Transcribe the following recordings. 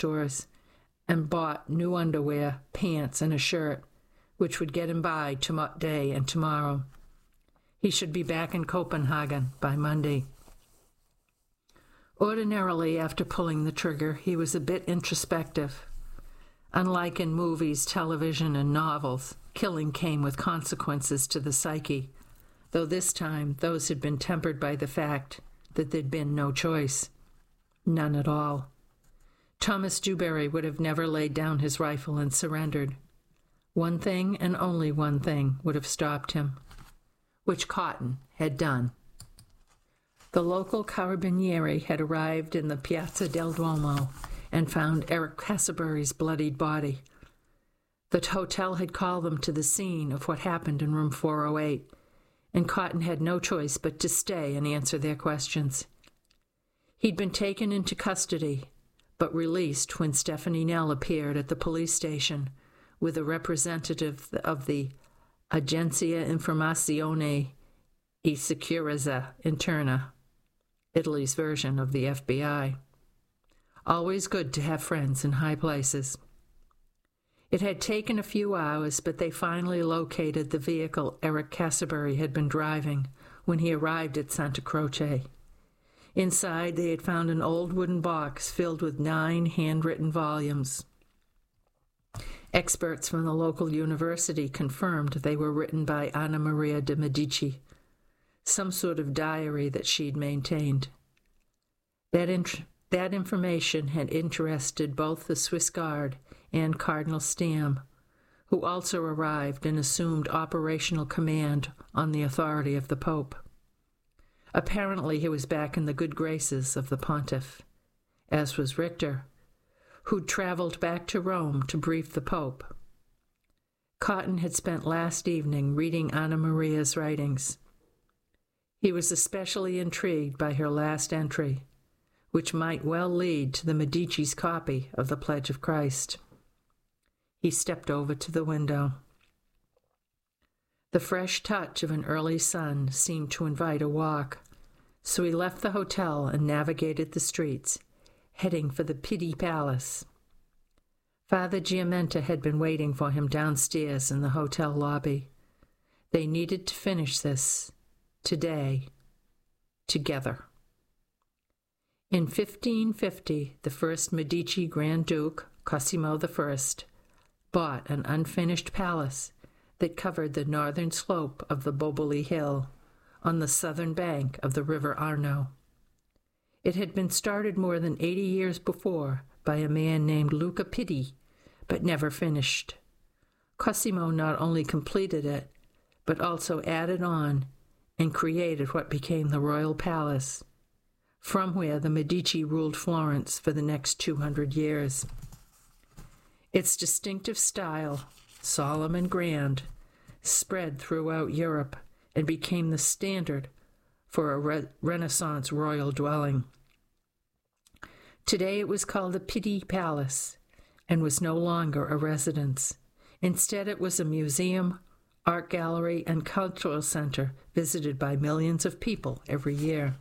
stores and bought new underwear, pants, and a shirt, which would get him by today and tomorrow. He should be back in Copenhagen by Monday. Ordinarily, after pulling the trigger, he was a bit introspective. Unlike in movies, television, and novels, killing came with consequences to the psyche, though this time those had been tempered by the fact that there'd been no choice. None at all. Thomas Dewberry would have never laid down his rifle and surrendered. One thing, and only one thing, would have stopped him, which Cotton had done. The local carabinieri had arrived in the Piazza del Duomo and found Eric Casabury's bloodied body. The hotel had called them to the scene of what happened in room 408, and Cotton had no choice but to stay and answer their questions. He'd been taken into custody, but released when Stephanie Nell appeared at the police station with a representative of the Agenzia Informazione e Sicurezza Interna, Italy's version of the FBI. Always good to have friends in high places. It had taken a few hours, but they finally located the vehicle Eric Casabury had been driving when he arrived at Santa Croce. Inside, they had found an old wooden box filled with 9 handwritten volumes. Experts from the local university confirmed they were written by Anna Maria de Medici, some sort of diary that she'd maintained. That information had interested both the Swiss Guard and Cardinal Stamm, who also arrived and assumed operational command on the authority of the Pope. Apparently he was back in the good graces of the pontiff, as was Richter, who'd traveled back to Rome to brief the Pope. Cotton had spent last evening reading Anna Maria's writings. He was especially intrigued by her last entry, which might well lead to the Medici's copy of the Pledge of Christ. He stepped over to the window. The fresh touch of an early sun seemed to invite a walk, so he left the hotel and navigated the streets, heading for the Pitti Palace. Father Giamenta had been waiting for him downstairs in the hotel lobby. They needed to finish this today, together. In 1550, the first Medici Grand Duke, Cosimo I, bought an unfinished palace that covered the northern slope of the Boboli Hill on the southern bank of the river Arno. It had been started more than 80 years before by a man named Luca Pitti, but never finished. Cosimo not only completed it, but also added on and created what became the Royal Palace, from where the Medici ruled Florence for the next 200 years. Its distinctive style, solemn and grand, spread throughout Europe and became the standard for a Renaissance royal dwelling. Today it was called the Pitti Palace and was no longer a residence. Instead, it was a museum, art gallery, and cultural center visited by millions of people every year.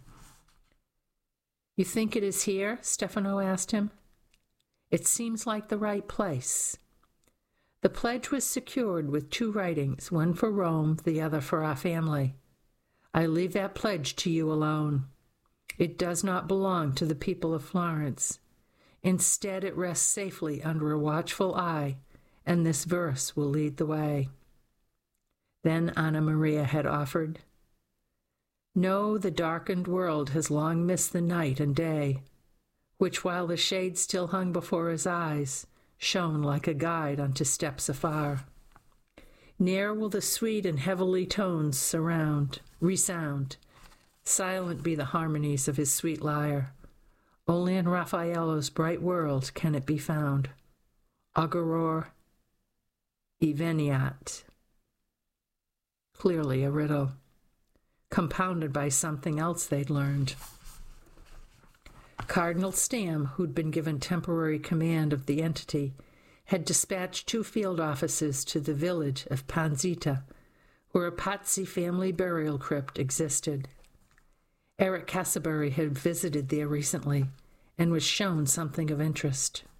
"You think it is here?" Stefano asked him. "It seems like the right place." The pledge was secured with 2 writings, one for Rome, the other for our family. I leave that pledge to you alone. It does not belong to the people of Florence. Instead, it rests safely under a watchful eye, and this verse will lead the way. Then Anna Maria had offered, "Know the darkened world has long missed the night and day, which while the shade still hung before his eyes, shone like a guide unto steps afar. Ne'er will the sweet and heavenly tones resound. Silent be the harmonies of his sweet lyre. Only in Raffaello's bright world can it be found. Auguror eveniat." Clearly a riddle, compounded by something else they'd learned. Cardinal Stamm, who'd been given temporary command of the entity, had dispatched 2 field officers to the village of Panzita, where a Pazzi family burial crypt existed. Eric Casabury had visited there recently and was shown something of interest.